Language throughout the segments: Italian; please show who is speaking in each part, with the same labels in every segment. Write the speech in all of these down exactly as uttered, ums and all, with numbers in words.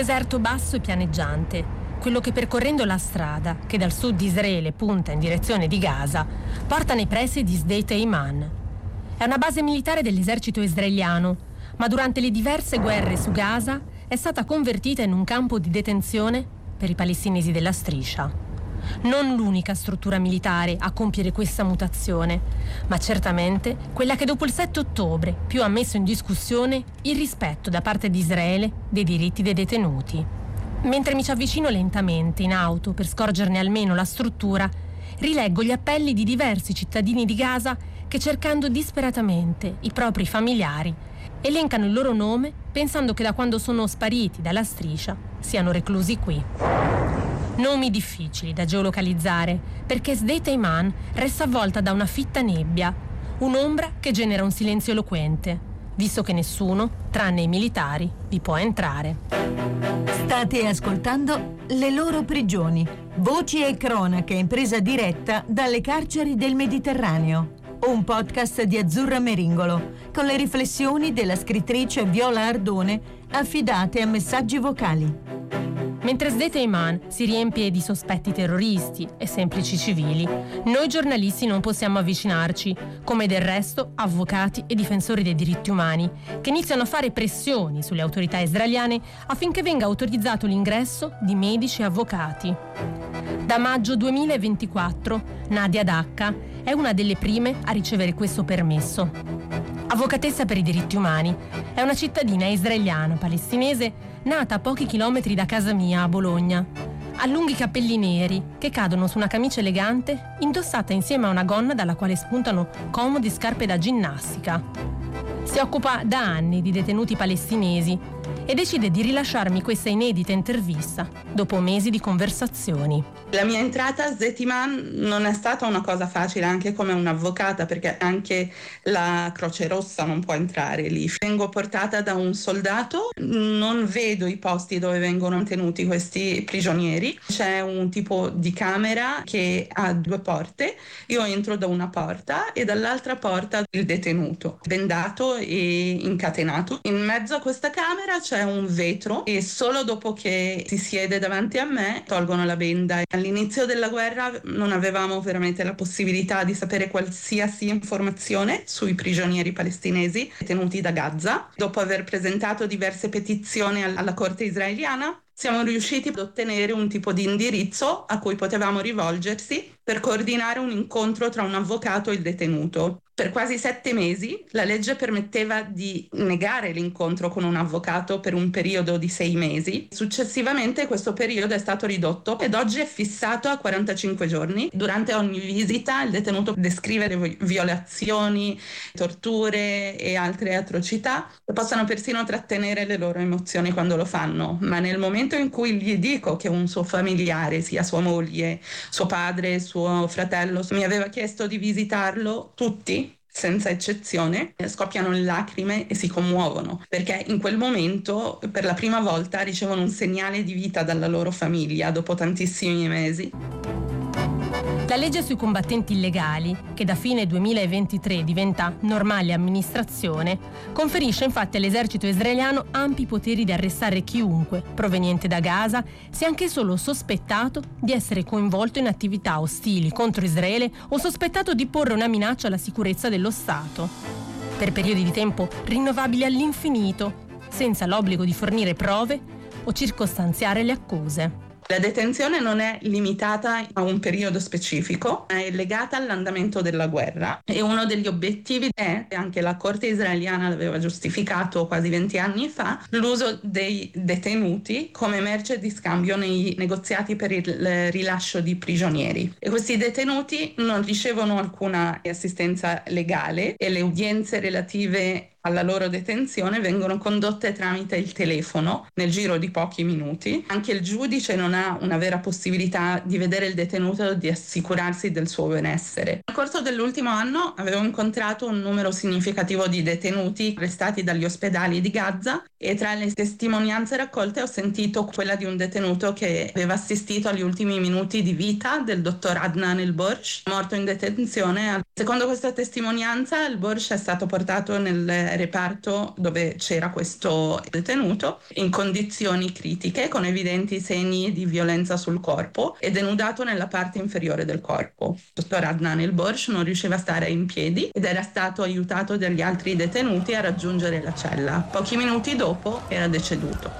Speaker 1: deserto basso e pianeggiante, quello che percorrendo la strada che dal sud di Israele punta in direzione di Gaza porta nei pressi di Sdeit Eiman. È una base militare dell'esercito israeliano, ma durante le diverse guerre su Gaza è stata convertita in un campo di detenzione per i palestinesi della striscia. Non l'unica struttura militare a compiere questa mutazione, ma certamente quella che dopo il sette ottobre più ha messo in discussione il rispetto da parte di Israele dei diritti dei detenuti. Mentre mi ci avvicino lentamente in auto per scorgerne almeno la struttura, rileggo gli appelli di diversi cittadini di Gaza che, cercando disperatamente i propri familiari, elencano il loro nome pensando che da quando sono spariti dalla striscia siano reclusi qui. Nomi difficili da geolocalizzare, perché Sdeit Eiman resta avvolta da una fitta nebbia, un'ombra che genera un silenzio eloquente, visto che nessuno, tranne i militari, vi può entrare.
Speaker 2: State ascoltando Le loro prigioni, voci e cronache in presa diretta dalle carceri del Mediterraneo. Un podcast di Azzurra Meringolo, con le riflessioni della scrittrice Viola Ardone affidate a messaggi vocali.
Speaker 1: Mentre Sdeit Eiman si riempie di sospetti terroristi e semplici civili, noi giornalisti non possiamo avvicinarci, come del resto avvocati e difensori dei diritti umani, che iniziano a fare pressioni sulle autorità israeliane affinché venga autorizzato l'ingresso di medici e avvocati. Da maggio duemilaventiquattro, Nadia Dacca è una delle prime a ricevere questo permesso. Avvocatessa per i diritti umani, è una cittadina israeliana palestinese nata a pochi chilometri da casa mia a Bologna. Ha lunghi capelli neri che cadono su una camicia elegante indossata insieme a una gonna dalla quale spuntano comode scarpe da ginnastica. Si occupa da anni di detenuti palestinesi e decide di rilasciarmi questa inedita intervista dopo mesi di conversazioni.
Speaker 3: La mia entrata a Sdeit Eiman non è stata una cosa facile, anche come un'avvocata, perché anche la Croce Rossa non può entrare lì. Vengo portata da un soldato, non vedo i posti dove vengono tenuti questi prigionieri. C'è un tipo di camera che ha due porte, io entro da una porta e dall'altra porta il detenuto, bendato e incatenato. In mezzo a questa camera c'è un vetro e solo dopo che si siede davanti a me tolgono la benda. All'inizio della guerra non avevamo veramente la possibilità di sapere qualsiasi informazione sui prigionieri palestinesi tenuti da Gaza. Dopo aver presentato diverse petizioni alla corte israeliana, siamo riusciti ad ottenere un tipo di indirizzo a cui potevamo rivolgersi per coordinare un incontro tra un avvocato e il detenuto. Per quasi sette mesi la legge permetteva di negare l'incontro con un avvocato per un periodo di sei mesi. Successivamente questo periodo è stato ridotto ed oggi è fissato a quarantacinque giorni. Durante ogni visita il detenuto descrive le violazioni, torture e altre atrocità che possono persino trattenere le loro emozioni quando lo fanno, ma nel momento in cui gli dico che un suo familiare, sia sua moglie, suo padre, suo fratello, mi aveva chiesto di visitarlo, tutti senza eccezione scoppiano in lacrime e si commuovono, perché in quel momento per la prima volta ricevono un segnale di vita dalla loro famiglia dopo tantissimi mesi.
Speaker 1: La legge sui combattenti illegali, che da fine duemilaventitré diventa normale amministrazione, conferisce infatti all'esercito israeliano ampi poteri di arrestare chiunque, proveniente da Gaza, sia anche solo sospettato di essere coinvolto in attività ostili contro Israele o sospettato di porre una minaccia alla sicurezza dello Stato, per periodi di tempo rinnovabili all'infinito, senza l'obbligo di fornire prove o circostanziare le accuse.
Speaker 3: La detenzione non è limitata a un periodo specifico, ma è legata all'andamento della guerra e uno degli obiettivi è, e anche la Corte israeliana l'aveva giustificato quasi venti anni fa, l'uso dei detenuti come merce di scambio nei negoziati per il rilascio di prigionieri. E questi detenuti non ricevono alcuna assistenza legale e le udienze relative alla loro detenzione vengono condotte tramite il telefono nel giro di pochi minuti. Anche il giudice non ha una vera possibilità di vedere il detenuto, di assicurarsi del suo benessere. Nel corso dell'ultimo anno avevo incontrato un numero significativo di detenuti arrestati dagli ospedali di Gaza e tra le testimonianze raccolte ho sentito quella di un detenuto che aveva assistito agli ultimi minuti di vita del dottor Adnan El-Borsh, morto in detenzione. Secondo questa testimonianza, El-Borsh è stato portato nel reparto dove c'era questo detenuto in condizioni critiche con evidenti segni di violenza sul corpo e denudato nella parte inferiore del corpo. Il dottor Adnan El-Borsh non riusciva a stare in piedi ed era stato aiutato dagli altri detenuti a raggiungere la cella. Pochi minuti dopo era deceduto.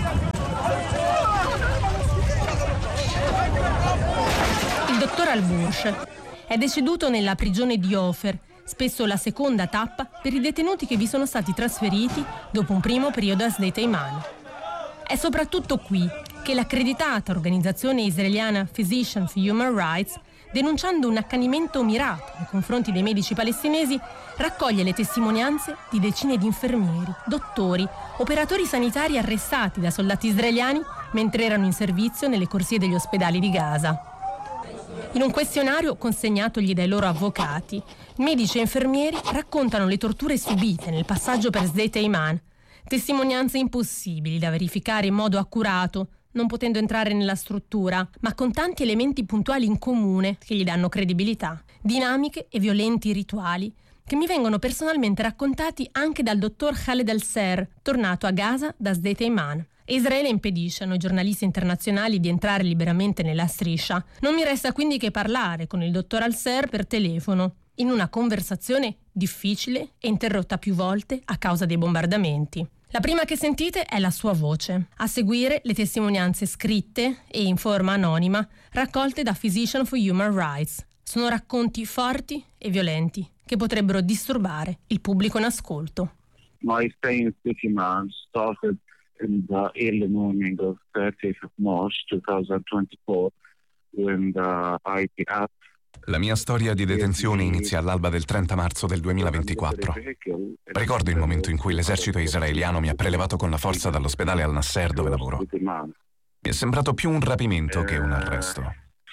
Speaker 1: Il dottor Al-Borsh è deceduto nella prigione di Ofer, spesso la seconda tappa per i detenuti che vi sono stati trasferiti dopo un primo periodo a Sdeit Eiman. È soprattutto qui che l'accreditata organizzazione israeliana Physicians for Human Rights, denunciando un accanimento mirato nei confronti dei medici palestinesi, raccoglie le testimonianze di decine di infermieri, dottori, operatori sanitari arrestati da soldati israeliani mentre erano in servizio nelle corsie degli ospedali di Gaza. In un questionario consegnatogli dai loro avvocati, medici e infermieri raccontano le torture subite nel passaggio per Sdeit Eiman, testimonianze impossibili da verificare in modo accurato, non potendo entrare nella struttura, ma con tanti elementi puntuali in comune che gli danno credibilità, dinamiche e violenti rituali che mi vengono personalmente raccontati anche dal dottor Khaled Al-Ser, tornato a Gaza da Sdeit Eiman. Israele impedisce ai giornalisti internazionali di entrare liberamente nella striscia. Non mi resta quindi che parlare con il dottor Al-Ser per telefono, in una conversazione difficile e interrotta più volte a causa dei bombardamenti. La prima che sentite è la sua voce. A seguire le testimonianze scritte e in forma anonima raccolte da Physicians for Human Rights. Sono racconti forti e violenti che potrebbero disturbare il pubblico in ascolto.
Speaker 4: My stay in Sdeit Eiman started in the early morning of thirtieth of March twenty twenty-four when the I P F.
Speaker 5: La mia storia di detenzione inizia all'alba del trenta marzo del duemilaventiquattro. Ricordo il momento in cui l'esercito israeliano mi ha prelevato con la forza dall'ospedale Al-Nasser dove lavoro. Mi è sembrato più un rapimento che un arresto.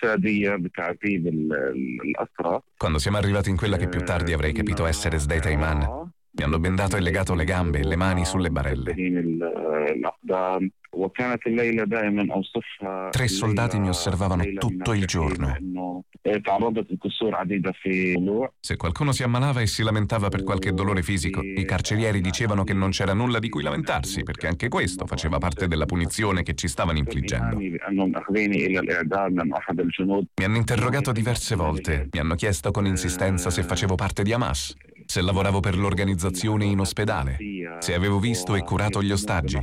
Speaker 5: Quando siamo arrivati in quella che più tardi avrei capito essere Sdeit Eiman, mi hanno bendato e legato le gambe e le mani sulle barelle. Tre soldati mi osservavano tutto il giorno. Se qualcuno si ammalava e si lamentava per qualche dolore fisico, i carcerieri dicevano che non c'era nulla di cui lamentarsi, perché anche questo faceva parte della punizione che ci stavano infliggendo. Mi hanno interrogato diverse volte, mi hanno chiesto con insistenza se facevo parte di Hamas, se lavoravo per l'organizzazione in ospedale, se avevo visto e curato gli ostaggi.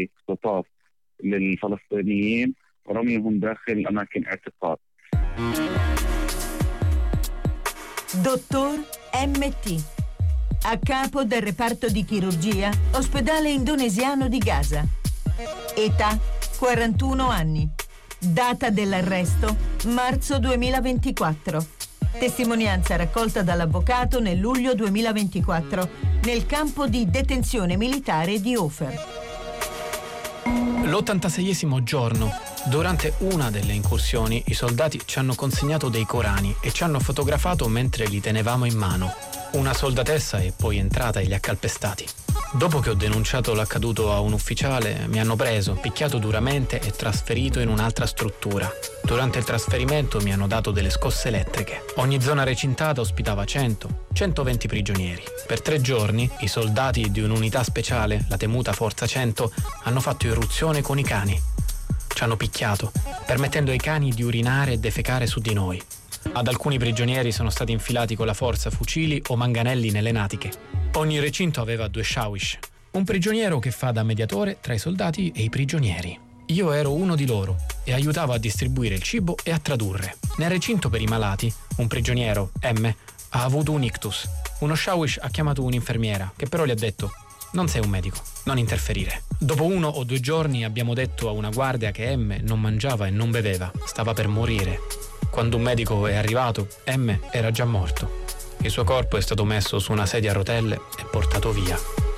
Speaker 2: Dottor M T, a capo del reparto di chirurgia, ospedale indonesiano di Gaza. Età quarantuno anni. Data dell'arresto marzo duemilaventiquattro. Testimonianza raccolta dall'avvocato nel luglio duemilaventiquattro nel campo di detenzione militare di Ofer.
Speaker 6: L'ottantaseiesimo giorno, durante una delle incursioni, i soldati ci hanno consegnato dei Corani e ci hanno fotografato mentre li tenevamo in mano. Una soldatessa è poi entrata e li ha calpestati. Dopo che ho denunciato l'accaduto a un ufficiale, mi hanno preso, picchiato duramente e trasferito in un'altra struttura. Durante il trasferimento mi hanno dato delle scosse elettriche. Ogni zona recintata ospitava cento centoventi prigionieri. Per tre giorni i soldati di un'unità speciale, la temuta Forza cento, hanno fatto irruzione con i cani. Ci hanno picchiato, permettendo ai cani di urinare e defecare su di noi. Ad alcuni prigionieri sono stati infilati con la forza fucili o manganelli nelle natiche. Ogni recinto aveva due shawish, un prigioniero che fa da mediatore tra i soldati e i prigionieri. Io ero uno di loro e aiutavo a distribuire il cibo e a tradurre. Nel recinto per i malati, un prigioniero, M, ha avuto un ictus. Uno shawish ha chiamato un'infermiera, che però gli ha detto: non sei un medico, non interferire. Dopo uno o due giorni abbiamo detto a una guardia che M non mangiava e non beveva, stava per morire. Quando un medico è arrivato, M era già morto. Il suo corpo è stato messo su una sedia a rotelle e portato via.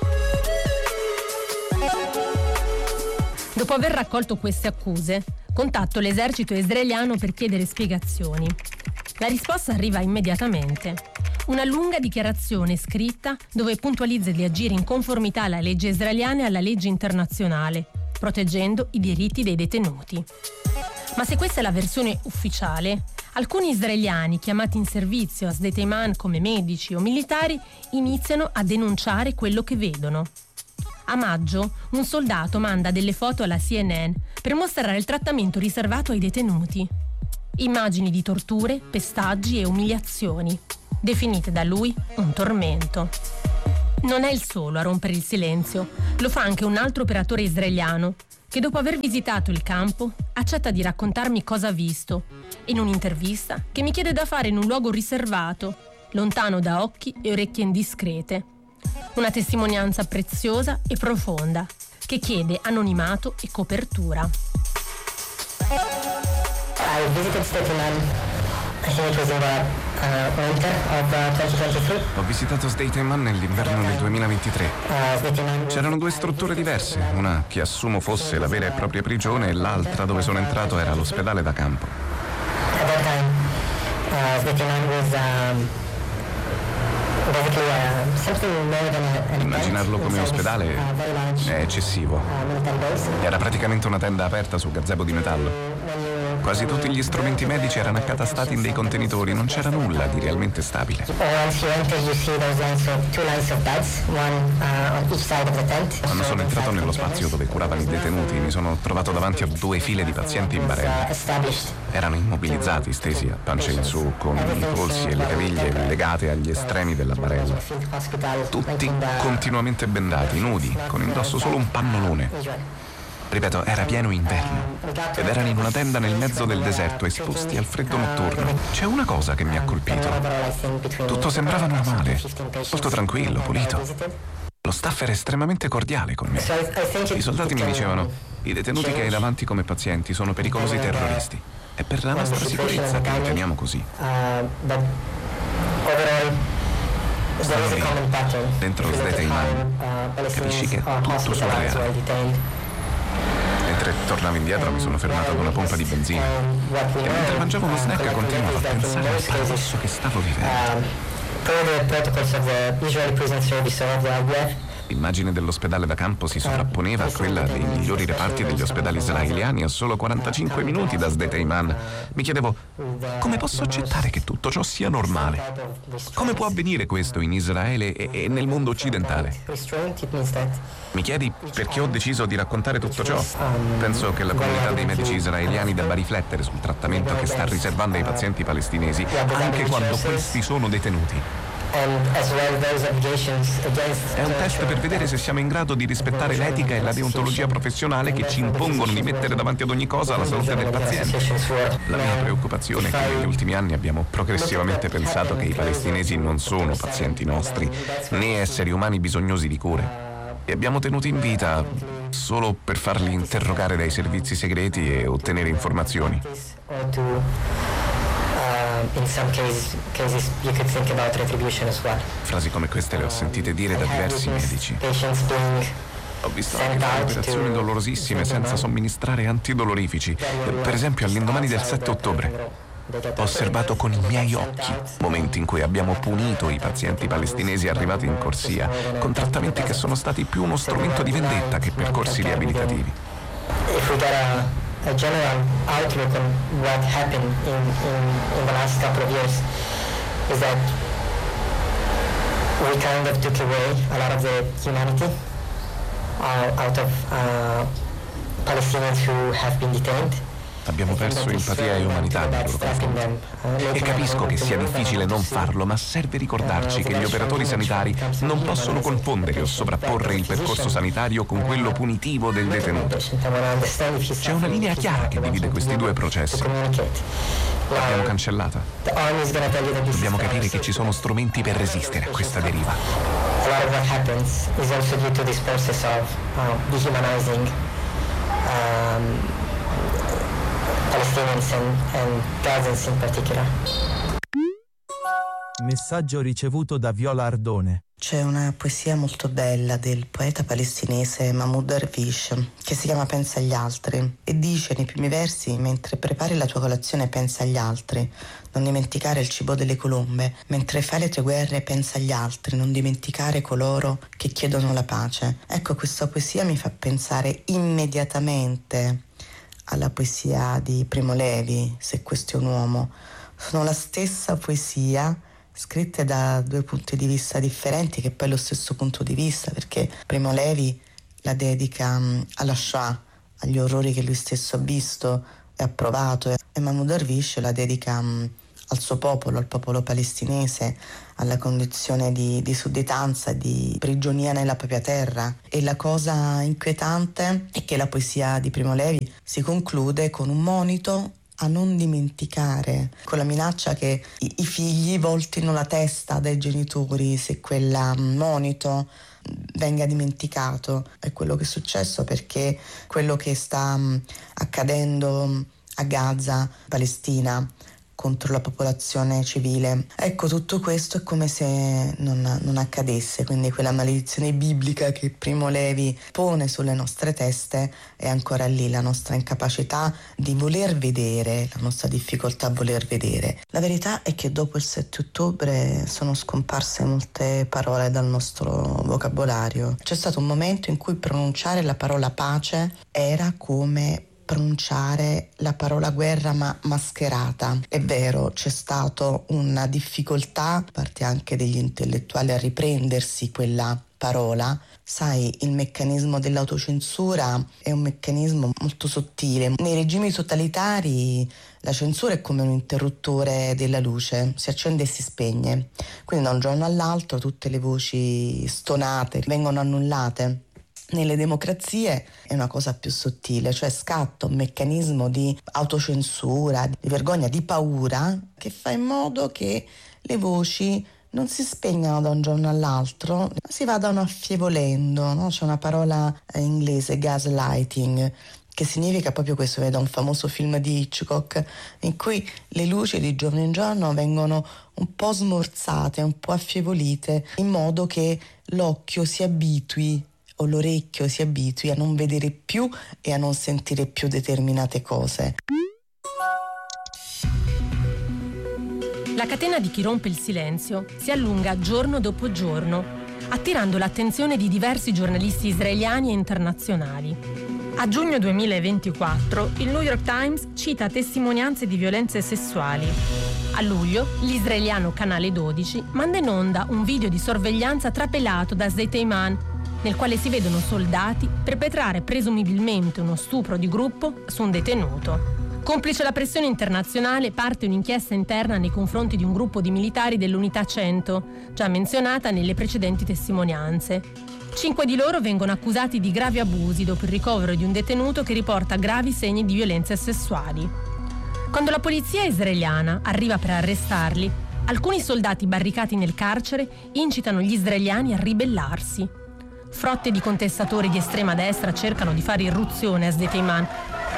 Speaker 1: Dopo aver raccolto queste accuse, contatto l'esercito israeliano per chiedere spiegazioni. La risposta arriva immediatamente. Una lunga dichiarazione scritta dove puntualizza di agire in conformità alla legge israeliana e alla legge internazionale, proteggendo i diritti dei detenuti. Ma se questa è la versione ufficiale, Alcuni israeliani chiamati in servizio a Sde Iman come medici o militari iniziano a denunciare quello che vedono. A maggio, un soldato manda delle foto alla C N N per mostrare il trattamento riservato ai detenuti. Immagini di torture, pestaggi e umiliazioni, definite da lui un tormento. Non è il solo a rompere il silenzio, lo fa anche un altro operatore israeliano, che dopo aver visitato il campo accetta di raccontarmi cosa ha visto, in un'intervista che mi chiede da fare in un luogo riservato, lontano da occhi e orecchie indiscrete. Una testimonianza preziosa e profonda, che chiede anonimato e copertura.
Speaker 7: I visited Sde Iman. I think it was in the uh, winter of uh, twenty twenty-three.
Speaker 5: Ho visitato Sde Iman nell'inverno del duemilaventitré. C'erano due strutture diverse, una che assumo fosse la vera e propria prigione e l'altra dove sono entrato era l'ospedale da campo.
Speaker 7: At that time, uh, Sde Iman was um, basically uh, something more than a, an
Speaker 5: Immaginarlo come ospedale è eccessivo. Era praticamente una tenda aperta su gazebo di metallo. Quasi tutti gli strumenti medici erano accatastati in dei contenitori, non c'era nulla di realmente stabile. Quando sono entrato nello spazio dove curavano i detenuti, mi sono trovato davanti a due file di pazienti in barella. Erano immobilizzati, stesi a pancia in su, con i polsi e le caviglie legate agli estremi della barella. Tutti continuamente bendati, nudi, con indosso solo un pannolone. Ripeto, era pieno inverno ed erano in una tenda nel mezzo del deserto, esposti al freddo notturno. C'è una cosa che mi ha colpito. Tutto sembrava normale, molto tranquillo, pulito. Lo staff era estremamente cordiale con me. I soldati mi dicevano: i detenuti che hai davanti come pazienti sono pericolosi terroristi. È per la nostra sicurezza che li teniamo così. Stavo lì, dentro Sde Iman. Capisci che è tutto surreale. Mentre tornavo indietro mi sono fermato ad una pompa di benzina e mentre mangiavo uno snack continuavo a pensare al paradosso che stavo vivendo. L'immagine dell'ospedale da campo si sovrapponeva a quella dei migliori reparti degli ospedali israeliani a solo quarantacinque minuti da Sde Iman. Mi chiedevo: come posso accettare che tutto ciò sia normale? Come può avvenire questo in Israele e, e nel mondo occidentale? Mi chiedi perché ho deciso di raccontare tutto ciò? Penso che la comunità dei medici israeliani debba riflettere sul trattamento che sta riservando ai pazienti palestinesi, anche quando questi sono detenuti. È un test per vedere se siamo in grado di rispettare l'etica e la deontologia professionale che ci impongono di mettere davanti ad ogni cosa la salute del paziente. La mia preoccupazione è che negli ultimi anni abbiamo progressivamente pensato che i palestinesi non sono pazienti nostri, né esseri umani bisognosi di cure. Li abbiamo tenuti in vita solo per farli interrogare dai servizi segreti e ottenere informazioni.
Speaker 7: In some cases, cases you could think about retribution as well.
Speaker 5: Frasi come queste le ho sentite dire da diversi medici. Ho visto anche fare operazioni dolorosissime senza somministrare antidolorifici. Per esempio, all'indomani del sette ottobre. Ho osservato con i miei occhi momenti in cui abbiamo punito i pazienti palestinesi arrivati in corsia con trattamenti che sono stati più uno strumento di vendetta che percorsi riabilitativi.
Speaker 7: A general outlook on what happened in, in, in the last couple of years is that we kind of took away a lot of the humanity uh, out of uh, Palestinians who have been detained.
Speaker 5: Abbiamo perso empatia e umanità nei loro confronti. E capisco che sia difficile non farlo, ma serve ricordarci che gli operatori sanitari non possono confondere o sovrapporre il percorso sanitario con quello punitivo del detenuto. C'è una linea chiara che divide questi due processi. L'abbiamo cancellata. Dobbiamo capire che ci sono strumenti per resistere a questa deriva.
Speaker 7: A lot of what happens is also due to this process of uh, dehumanizing um, Palestinians and, and Gazans in particular.
Speaker 8: Messaggio ricevuto da Viola Ardone.
Speaker 9: C'è una poesia molto bella del poeta palestinese Mahmoud Darwish che si chiama Pensa agli altri e dice nei primi versi: mentre prepari la tua colazione pensa agli altri, non dimenticare il cibo delle colombe, mentre fai le tue guerre pensa agli altri, non dimenticare coloro che chiedono la pace. Ecco, questa poesia mi fa pensare immediatamente alla poesia di Primo Levi, Se questo è un uomo, sono la stessa poesia scritte da due punti di vista differenti, che poi è lo stesso punto di vista, perché Primo Levi la dedica um, alla Shoah, agli orrori che lui stesso ha visto e ha provato, e Mahmoud Darwish la dedica um, al suo popolo, al popolo palestinese, alla condizione di, di sudditanza, di prigionia nella propria terra. E la cosa inquietante è che la poesia di Primo Levi si conclude con un monito a non dimenticare, con la minaccia che i, i figli voltino la testa dai genitori se quel monito venga dimenticato. È quello che è successo, perché quello che sta um, accadendo a Gaza, Palestina, contro la popolazione civile. Ecco, tutto questo è come se non, non accadesse, quindi quella maledizione biblica che Primo Levi pone sulle nostre teste è ancora lì, la nostra incapacità di voler vedere, la nostra difficoltà a voler vedere. La verità è che dopo il sette ottobre sono scomparse molte parole dal nostro vocabolario. C'è stato un momento in cui pronunciare la parola pace era come pronunciare la parola guerra ma mascherata. È vero, c'è stata una difficoltà da parte anche degli intellettuali a riprendersi quella parola. Sai, il meccanismo dell'autocensura è un meccanismo molto sottile. Nei regimi totalitari la censura è come un interruttore della luce, si accende e si spegne. Quindi da un giorno all'altro tutte le voci stonate vengono annullate. Nelle democrazie è una cosa più sottile, cioè scatta un meccanismo di autocensura, di vergogna, di paura, che fa in modo che le voci non si spengano da un giorno all'altro, ma si vadano affievolendo, no? C'è una parola inglese, gaslighting, che significa proprio questo. Vedo un famoso film di Hitchcock in cui le luci di giorno in giorno vengono un po' smorzate, un po' affievolite, in modo che l'occhio si abitui o l'orecchio si abitui a non vedere più e a non sentire più determinate cose.
Speaker 1: La catena di chi rompe il silenzio si allunga giorno dopo giorno, attirando l'attenzione di diversi giornalisti israeliani e internazionali. A giugno duemilaventiquattro il New York Times cita testimonianze di violenze sessuali. A luglio l'israeliano Canale dodici manda in onda un video di sorveglianza trapelato da Sdei-Teiman, nel quale si vedono soldati perpetrare presumibilmente uno stupro di gruppo su un detenuto. Complice la pressione internazionale, parte un'inchiesta interna nei confronti di un gruppo di militari dell'Unità cento, già menzionata nelle precedenti testimonianze. Cinque di loro vengono accusati di gravi abusi dopo il ricovero di un detenuto che riporta gravi segni di violenze sessuali. Quando la polizia israeliana arriva per arrestarli, alcuni soldati barricati nel carcere incitano gli israeliani a ribellarsi. Frotte di contestatori di estrema destra cercano di fare irruzione a Sdei-Teiman.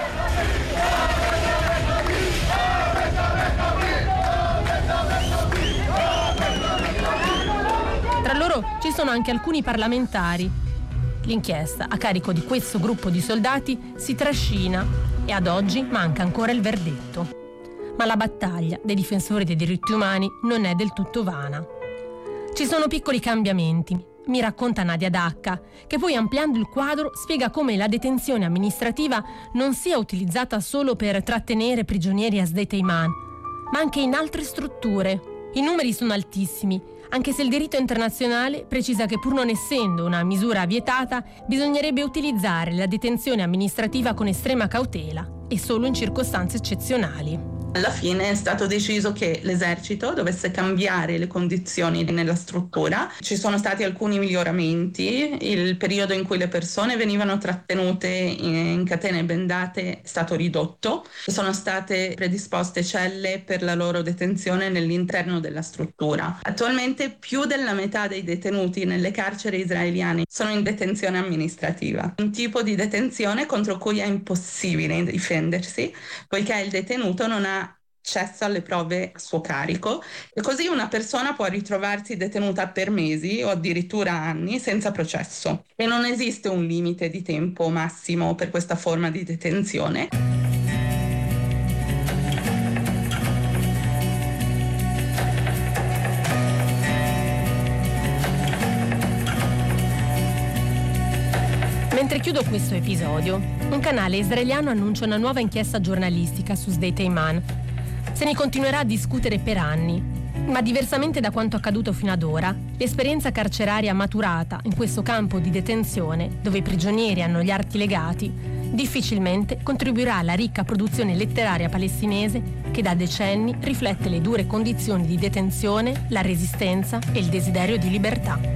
Speaker 1: Tra loro ci sono anche alcuni parlamentari. L'inchiesta a carico di questo gruppo di soldati si trascina e ad oggi manca ancora il verdetto. Ma la battaglia dei difensori dei diritti umani non è del tutto vana. Ci sono piccoli cambiamenti, mi racconta Nadia Dacca, che poi ampliando il quadro spiega come la detenzione amministrativa non sia utilizzata solo per trattenere prigionieri a Sdei-Teiman, ma anche in altre strutture. I numeri sono altissimi, anche se il diritto internazionale precisa che pur non essendo una misura vietata, bisognerebbe utilizzare la detenzione amministrativa con estrema cautela e solo in circostanze eccezionali.
Speaker 3: Alla fine è stato deciso che l'esercito dovesse cambiare le condizioni nella struttura. Ci sono stati alcuni miglioramenti, il periodo in cui le persone venivano trattenute in catene bendate è stato ridotto, sono state predisposte celle per la loro detenzione nell'interno della struttura. Attualmente più della metà dei detenuti nelle carceri israeliane sono in detenzione amministrativa, un tipo di detenzione contro cui è impossibile difendersi, poiché il detenuto non ha accesso alle prove a suo carico e così una persona può ritrovarsi detenuta per mesi o addirittura anni senza processo. E non esiste un limite di tempo massimo per questa forma di detenzione.
Speaker 1: Mentre chiudo questo episodio, un canale israeliano annuncia una nuova inchiesta giornalistica su Sdei-Teiman. Se ne continuerà a discutere per anni, ma diversamente da quanto accaduto fino ad ora, l'esperienza carceraria maturata in questo campo di detenzione, dove i prigionieri hanno gli arti legati, difficilmente contribuirà alla ricca produzione letteraria palestinese che da decenni riflette le dure condizioni di detenzione, la resistenza e il desiderio di libertà.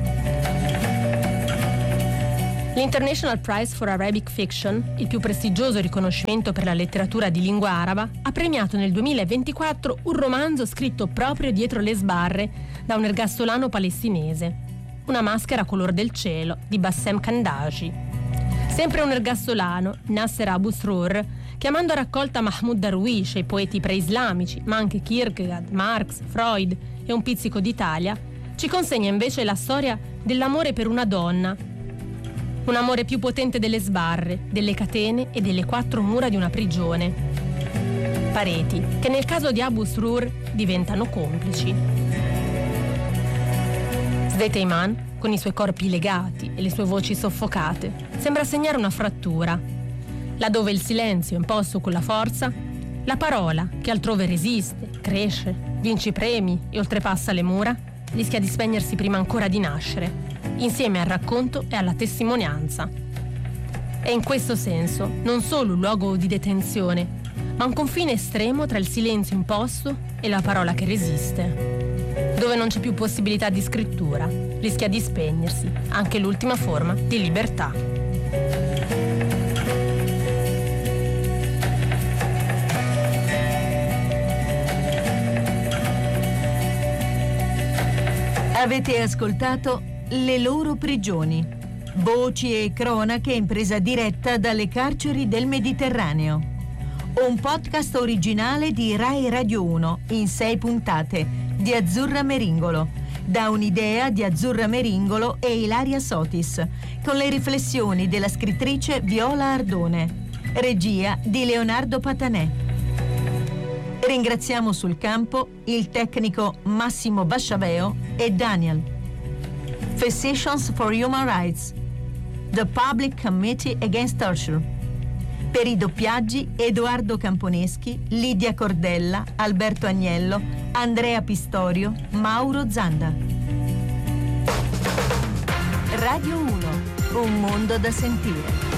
Speaker 1: L'International Prize for Arabic Fiction, il più prestigioso riconoscimento per la letteratura di lingua araba, ha premiato nel duemilaventiquattro un romanzo scritto proprio dietro le sbarre da un ergastolano palestinese, Una maschera color del cielo di Bassem Kandaji. Sempre un ergastolano, Nasser Abu Srour, chiamando a raccolta Mahmoud Darwish e i poeti preislamici, ma anche Kierkegaard, Marx, Freud e un pizzico d'Italia, ci consegna invece la storia dell'amore per una donna, un amore più potente delle sbarre, delle catene e delle quattro mura di una prigione. Pareti che nel caso di Abu Srour diventano complici. Sdete Iman, con i suoi corpi legati e le sue voci soffocate, sembra segnare una frattura. Laddove il silenzio è imposto con la forza, la parola, che altrove resiste, cresce, vince i premi e oltrepassa le mura, rischia di spegnersi prima ancora di nascere, insieme al racconto e alla testimonianza. È in questo senso non solo un luogo di detenzione, ma un confine estremo tra il silenzio imposto e la parola che resiste. Dove non c'è più possibilità di scrittura, rischia di spegnersi anche l'ultima forma di libertà.
Speaker 2: Avete ascoltato Le loro prigioni, voci e cronache in presa diretta dalle carceri del Mediterraneo. Un podcast originale di Rai Radio uno in sei puntate di Azzurra Meringolo, da un'idea di Azzurra Meringolo e Ilaria Sotis, con le riflessioni della scrittrice Viola Ardone, regia di Leonardo Patanè. Ringraziamo sul campo il tecnico Massimo Basciaveo e Daniel. Physicians for Human Rights, The Public Committee Against Torture. Per i doppiaggi Edoardo Camponeschi, Lidia Cordella, Alberto Agnello, Andrea Pistorio, Mauro Zanda. Radio uno, un mondo da sentire.